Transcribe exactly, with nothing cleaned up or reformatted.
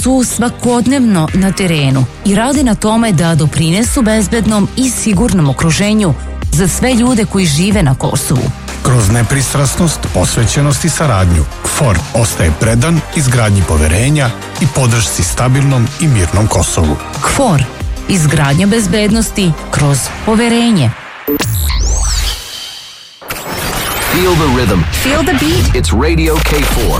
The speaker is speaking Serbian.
su svakodnevno na terenu i rade na tome da doprinesu bezbednom i sigurnom okruženju za sve ljude koji žive na Kosovu. Kroz nepristrasnost, posvećenost i saradnju, K F O R ostaje predan izgradnji poverenja i podršci stabilnom i mirnom Kosovu. K F O R, izgradnja bezbednosti kroz poverenje. Feel the rhythm. Feel the beat. It's Radio K four.